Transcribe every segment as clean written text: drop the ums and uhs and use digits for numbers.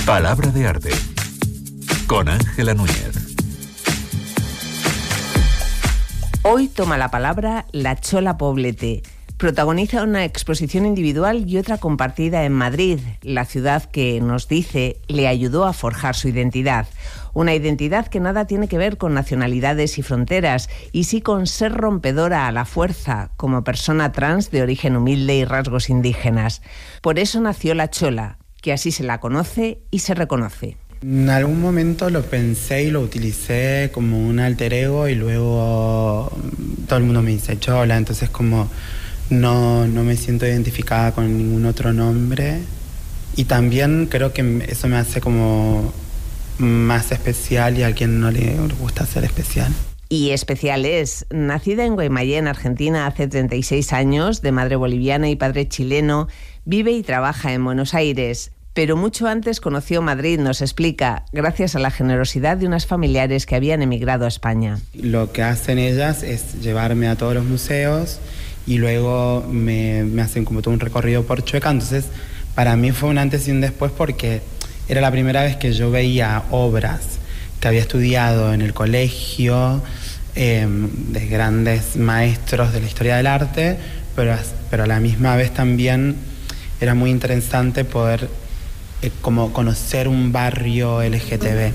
Palabra de arte con Ángela Núñez. Hoy toma la palabra La Chola Poblete. Protagoniza una exposición individual y otra compartida en Madrid, la ciudad que, nos dice, le ayudó a forjar su identidad. Una identidad que nada tiene que ver con nacionalidades y fronteras, y sí con ser rompedora a la fuerza, como persona trans de origen humilde y rasgos indígenas. Por eso nació La Chola, que así se la conoce y se reconoce. En algún momento lo pensé y lo utilicé como un alter ego, y luego todo el mundo me dice Chola, entonces como no me siento identificada con ningún otro nombre, y también creo que eso me hace como más especial, y a quien no le gusta ser especial. Y especial es. Nacida en Guaymallén, Argentina, hace 36 años, de madre boliviana y padre chileno, vive y trabaja en Buenos Aires. Pero mucho antes conoció Madrid, nos explica, gracias a la generosidad de unas familiares que habían emigrado a España. Lo que hacen ellas es llevarme a todos los museos y luego me hacen como todo un recorrido por Chueca. Entonces, para mí fue un antes y un después, porque era la primera vez que yo veía obras que había estudiado en el colegio, de grandes maestros de la historia del arte, pero a la misma vez también era muy interesante poder como conocer un barrio LGTB.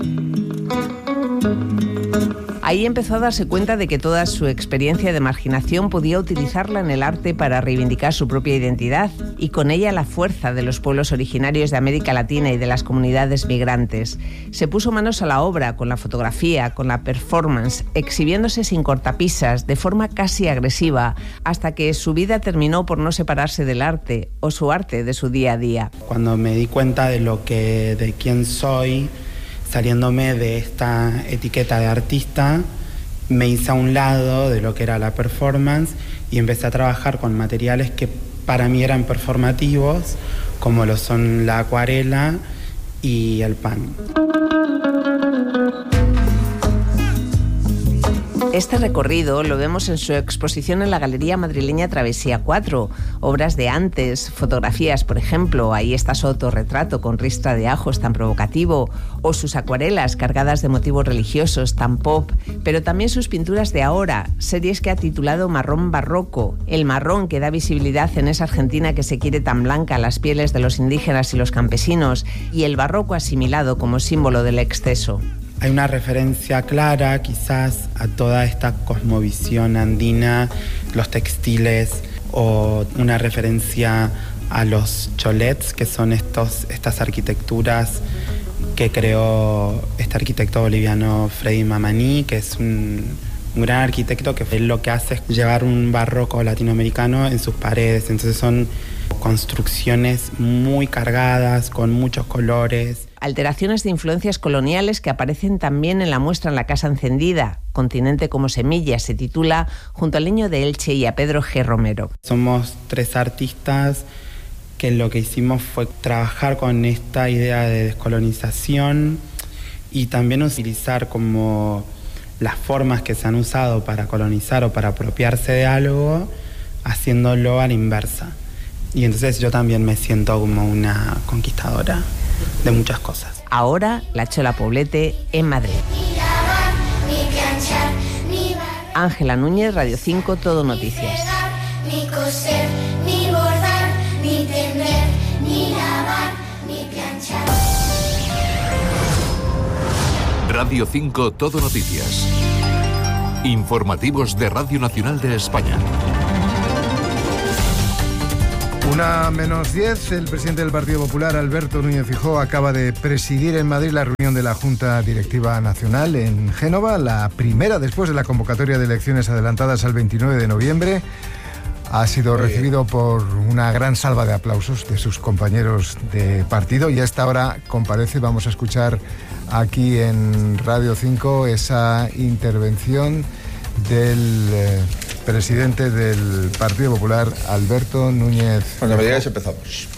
Ahí empezó a darse cuenta de que toda su experiencia de marginación podía utilizarla en el arte para reivindicar su propia identidad y con ella la fuerza de los pueblos originarios de América Latina y de las comunidades migrantes. Se puso manos a la obra con la fotografía, con la performance, exhibiéndose sin cortapisas, de forma casi agresiva, hasta que su vida terminó por no separarse del arte o su arte de su día a día. Cuando me di cuenta de quién soy, saliéndome de esta etiqueta de artista, me hice a un lado de lo que era la performance y empecé a trabajar con materiales que para mí eran performativos, como lo son la acuarela y el pan. Este recorrido lo vemos en su exposición en la Galería Madrileña Travesía 4. Obras de antes, fotografías, por ejemplo, ahí está su autorretrato con ristra de ajos tan provocativo, o sus acuarelas cargadas de motivos religiosos tan pop, pero también sus pinturas de ahora, series que ha titulado Marrón Barroco, el marrón que da visibilidad en esa Argentina que se quiere tan blanca a las pieles de los indígenas y los campesinos, y el barroco asimilado como símbolo del exceso. Hay una referencia clara quizás a toda esta cosmovisión andina, los textiles, o una referencia a los cholets, que son estas arquitecturas que creó este arquitecto boliviano Freddy Mamani, que es un gran arquitecto que lo que hace es llevar un barroco latinoamericano en sus paredes. Entonces son construcciones muy cargadas, con muchos colores. Alteraciones de influencias coloniales que aparecen también en la muestra en la Casa Encendida, Continente como Semilla, se titula, junto al Niño de Elche y a Pedro G. Romero. Somos 3 artistas que lo que hicimos fue trabajar con esta idea de descolonización y también utilizar como las formas que se han usado para colonizar o para apropiarse de algo, haciéndolo a la inversa. Y entonces yo también me siento como una conquistadora de muchas cosas. Ahora, La Chola Poblete en Madrid. Ángela Núñez, Radio 5, Todo Noticias. Ni coser, ni bordar, ni tender, ni lavar, ni planchar. Radio 5, Todo Noticias. Informativos de Radio Nacional de España. 1:10, el presidente del Partido Popular, Alberto Núñez Feijóo, acaba de presidir en Madrid la reunión de la Junta Directiva Nacional en Génova, la primera después de la convocatoria de elecciones adelantadas al 29 de noviembre. Ha sido recibido por una gran salva de aplausos de sus compañeros de partido y a esta hora comparece. Vamos a escuchar aquí en Radio 5 esa intervención del presidente del Partido Popular, Alberto Núñez. Cuando me digáis empezamos.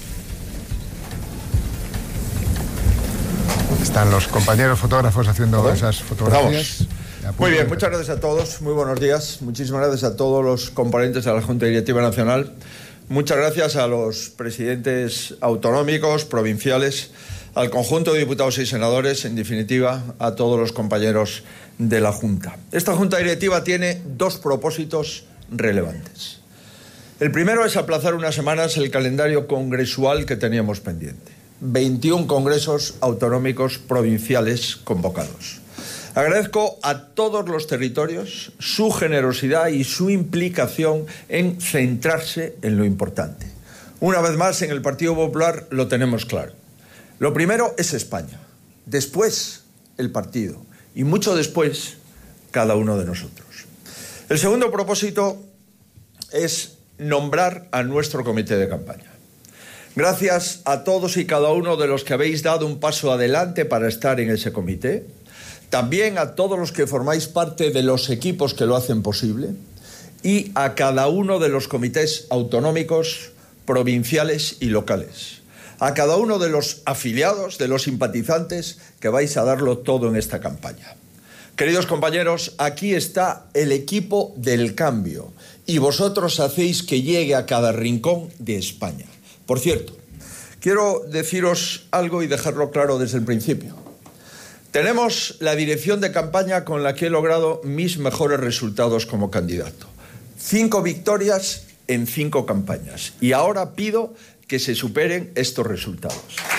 Están los compañeros fotógrafos haciendo esas fotografías. Muy bien, muchas gracias a todos, muy buenos días. Muchísimas gracias a todos los componentes de la Junta Directiva Nacional. Muchas gracias a los presidentes autonómicos, provinciales, al conjunto de diputados y senadores, en definitiva, a todos los compañeros de la Junta. Esta Junta Directiva tiene dos propósitos relevantes. El primero es aplazar unas semanas el calendario congresual que teníamos pendiente. 21 congresos autonómicos provinciales convocados. Agradezco a todos los territorios su generosidad y su implicación en centrarse en lo importante. Una vez más, en el Partido Popular lo tenemos claro. Lo primero es España, después el partido y mucho después cada uno de nosotros. El segundo propósito es nombrar a nuestro comité de campaña. Gracias a todos y cada uno de los que habéis dado un paso adelante para estar en ese comité, también a todos los que formáis parte de los equipos que lo hacen posible y a cada uno de los comités autonómicos, provinciales y locales. A cada uno de los afiliados, de los simpatizantes que vais a darlo todo en esta campaña. Queridos compañeros, aquí está el equipo del cambio y vosotros hacéis que llegue a cada rincón de España. Por cierto, quiero deciros algo y dejarlo claro desde el principio. Tenemos la dirección de campaña con la que he logrado mis mejores resultados como candidato. 5 victorias en 5 campañas. Y ahora pido que se superen estos resultados.